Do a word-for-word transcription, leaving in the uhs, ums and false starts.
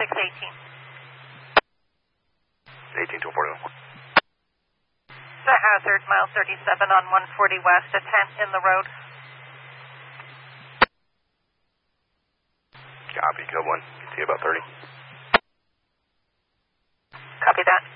six eighteen. eighteen to forty-one. The hazard, mile thirty-seven on one forty west, a tent in the road. Copy, code one. See you about thirty. Copy that.